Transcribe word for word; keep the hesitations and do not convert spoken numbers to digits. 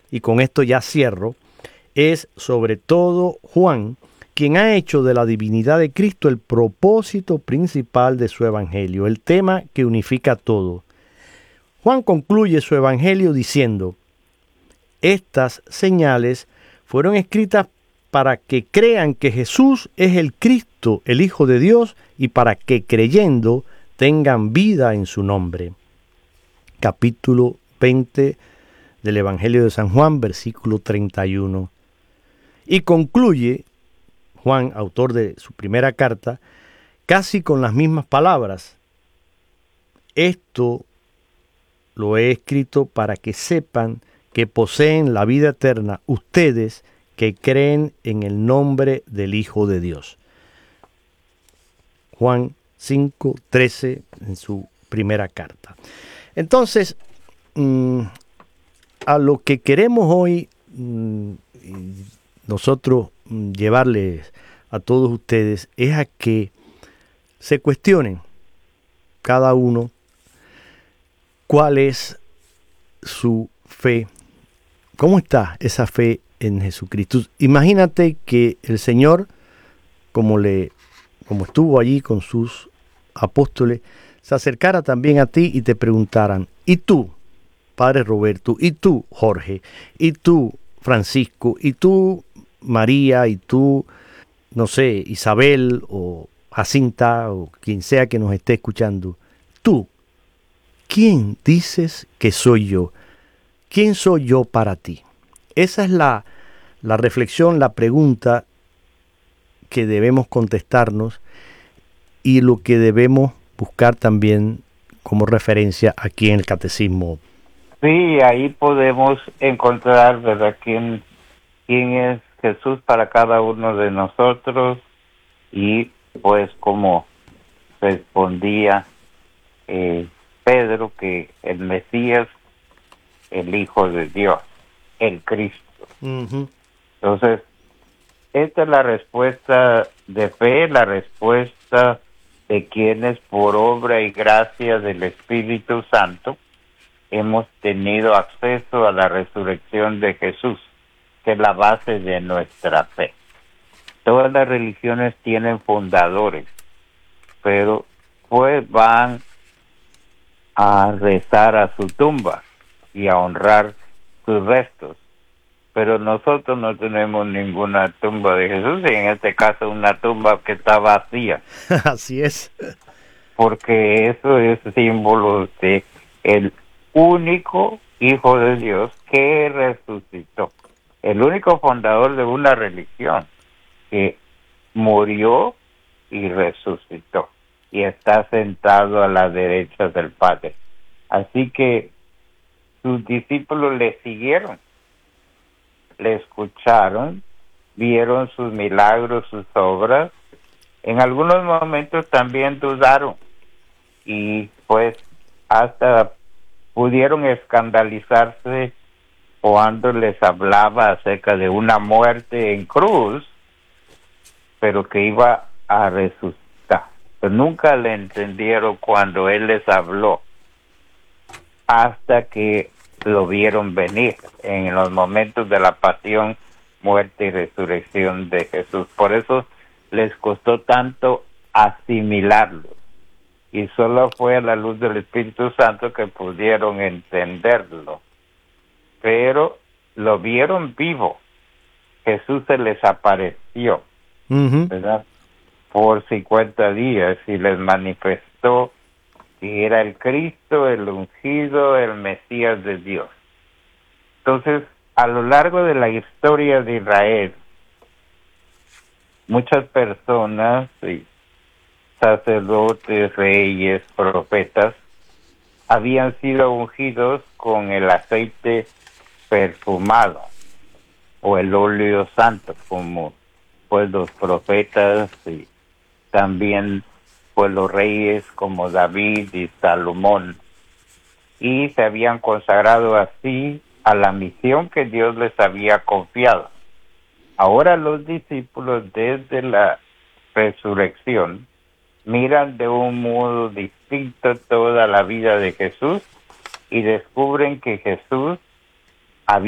y con esto ya cierro, es sobre todo Juan, quien ha hecho de la divinidad de Cristo el propósito principal de su evangelio, el tema que unifica todo. Juan concluye su evangelio diciendo: estas señales fueron escritas para que crean que Jesús es el Cristo, el Hijo de Dios, y para que creyendo tengan vida en su nombre. Capítulo veinte del Evangelio de San Juan, versículo treinta y uno. Y concluye Juan, autor de su primera carta, casi con las mismas palabras: esto lo he escrito para que sepan que poseen la vida eterna ustedes que creen en el nombre del Hijo de Dios. Juan cinco, trece, en su primera carta. Entonces, mmm, a lo que queremos hoy mmm, nosotros mmm, llevarles a todos ustedes es a que se cuestionen cada uno cuál es su fe. ¿Cómo está esa fe en Jesucristo? Imagínate que el Señor, como, le, como estuvo allí con sus apóstoles, se acercara también a ti y te preguntaran: ¿y tú, Padre Roberto? ¿Y tú, Jorge? ¿Y tú, Francisco? ¿Y tú, María? ¿Y tú, no sé, Isabel o Jacinta o quien sea que nos esté escuchando? Tú, ¿quién dices que soy yo? ¿Quién soy yo para ti? Esa es la, la reflexión, la pregunta que debemos contestarnos y lo que debemos buscar también como referencia aquí en el Catecismo. Sí, ahí podemos encontrar, ¿verdad?, quién, quién es Jesús para cada uno de nosotros y pues como respondía eh, Pedro, que el Mesías, el Hijo de Dios, el Cristo. Uh-huh. Entonces, esta es la respuesta de fe, la respuesta de quienes por obra y gracia del Espíritu Santo hemos tenido acceso a la resurrección de Jesús, que es la base de nuestra fe. Todas las religiones tienen fundadores, pero pues van a rezar a su tumba y a honrar sus restos. Pero nosotros no tenemos ninguna tumba de Jesús, y en este caso una tumba que está vacía. Así es. Porque eso es símbolo de el único Hijo de Dios que resucitó. El único fundador de una religión que murió y resucitó. Y está sentado a la derecha del Padre. Así que sus discípulos le siguieron, le escucharon, vieron sus milagros, sus obras. En algunos momentos también dudaron y pues hasta pudieron escandalizarse cuando les hablaba acerca de una muerte en cruz, pero que iba a resucitar. Pero nunca le entendieron cuando él les habló, hasta que lo vieron venir en los momentos de la pasión, muerte y resurrección de Jesús. Por eso les costó tanto asimilarlo. Y solo fue a la luz del Espíritu Santo que pudieron entenderlo. Pero lo vieron vivo. Jesús se les apareció, uh-huh. ¿verdad?, por cincuenta días y les manifestó que era el Cristo, el ungido, el Mesías de Dios. Entonces, a lo largo de la historia de Israel, muchas personas, sí, sacerdotes, reyes, profetas, habían sido ungidos con el aceite perfumado o el óleo santo, como pues los profetas y también pues los reyes como David y Salomón, y se habían consagrado así a la misión que Dios les había confiado. Ahora los discípulos, desde la resurrección, miran de un modo distinto toda la vida de Jesús y descubren que Jesús